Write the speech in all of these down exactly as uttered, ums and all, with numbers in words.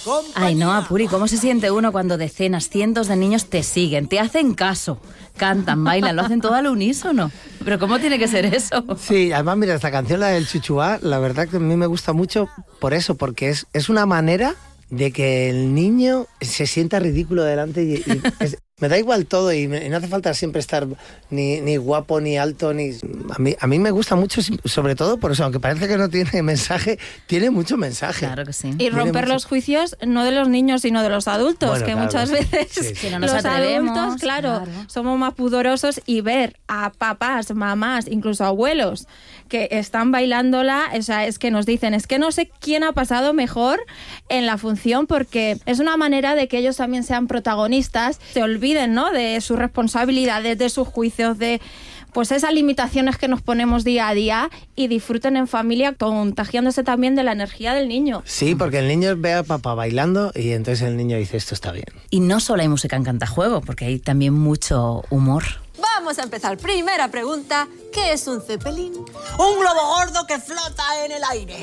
Ay, no, Apuri, ¿cómo se siente uno cuando decenas, cientos de niños te siguen, te hacen caso, cantan, bailan, lo hacen todo al unísono? Pero ¿cómo tiene que ser eso? Sí, además, mira, esta canción, la del Chuchuá, la verdad que a mí me gusta mucho por eso, porque es, es una manera de que el niño se sienta ridículo delante y, y es, me da igual todo y, me, y no hace falta siempre estar ni, ni guapo, ni alto, ni... A mí, a mí me gusta mucho, sobre todo por eso, aunque parece que no tiene mensaje, tiene mucho mensaje. Claro que sí. Y romper mucho... los juicios no de los niños, sino de los adultos, bueno, que claro, muchas veces sí, sí. Si no nos los atrevemos, adultos, claro, claro, somos más pudorosos y ver a papás, mamás, incluso abuelos que están bailándola, o sea, es que nos dicen, es que no sé quién ha pasado mejor en la función, porque es una manera de que ellos también sean protagonistas, se olviden, ¿no?, de sus responsabilidades, de sus juicios, de pues esas limitaciones que nos ponemos día a día y disfruten en familia, contagiándose también de la energía del niño. Sí, porque el niño ve a papá bailando y entonces el niño dice, esto está bien. Y no solo hay música en Cantajuego, porque hay también mucho humor. Vamos a empezar. Primera pregunta, ¿qué es un zeppelin? Un globo gordo que flota en el aire.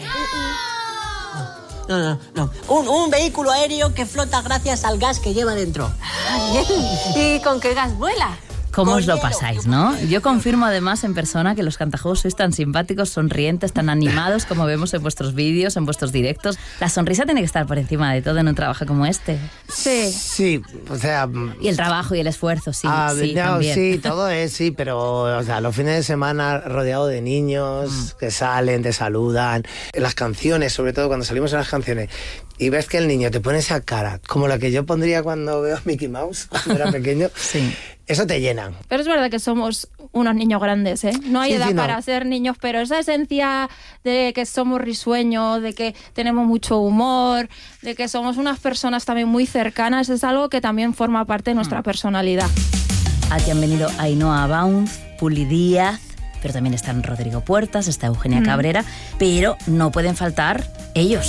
No, no, no. Un, un vehículo aéreo que flota gracias al gas que lleva dentro. Ah, bien. ¿Y con qué gas vuela? ¿Cómo os lo pasáis, no? Yo confirmo además en persona que los Cantajuegos sois tan simpáticos, sonrientes, tan animados como vemos en vuestros vídeos, en vuestros directos. La sonrisa tiene que estar por encima de todo en un trabajo como este. Sí. Sí, o sea... Y el trabajo y el esfuerzo, sí, ah, sí, no, también. Sí, todo es, sí, pero o sea, los fines de semana rodeado de niños mm. que salen, te saludan. Las canciones, sobre todo cuando salimos a las canciones, y ves que el niño te pone esa cara, como la que yo pondría cuando veo a Mickey Mouse, cuando era pequeño. Sí. Eso te llena. Pero es verdad que somos unos niños grandes, ¿eh? No hay sí, edad sí, no. para ser niños, pero esa esencia de que somos risueños, de que tenemos mucho humor, de que somos unas personas también muy cercanas, es algo que también forma parte de nuestra mm. personalidad. Aquí han venido Ainhoa Baunz, Puli Díaz, pero también están Rodrigo Puertas, está Eugenia mm. Cabrera, pero no pueden faltar ellos.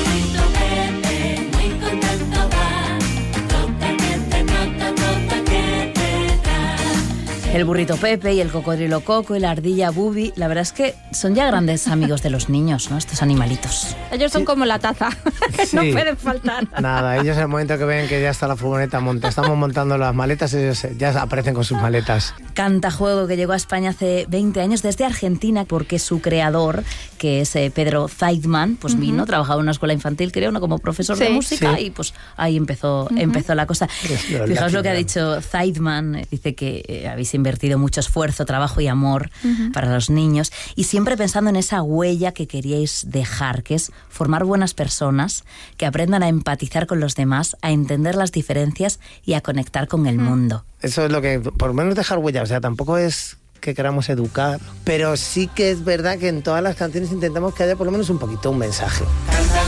El burrito Pepe y el cocodrilo Coco y la ardilla Bubi, la verdad es que son ya grandes amigos de los niños, ¿no? Estos animalitos. Ellos son sí. como la taza, sí. no pueden faltar. Nada, ellos en el momento que ven que ya está la furgoneta monta, estamos montando las maletas, ellos ya aparecen con sus maletas. Cantajuego, que llegó a España hace veinte años desde Argentina, porque su creador, que es eh, Pedro Zeidman, pues uh-huh. vino, trabajaba en una escuela infantil, creo, ¿no? Como profesor sí. de música, sí. y pues ahí empezó, uh-huh. empezó la cosa. Fijaos lo que ha dicho Zeidman, dice que eh, habéis invertido mucho esfuerzo, trabajo y amor uh-huh. para los niños, y siempre pensando en esa huella que queríais dejar, que es formar buenas personas que aprendan a empatizar con los demás, a entender las diferencias y a conectar con el uh-huh. mundo. Eso es lo que, por lo menos dejar huella, o sea, tampoco es que queramos educar, pero sí que es verdad que en todas las canciones intentamos que haya por lo menos un poquito un mensaje.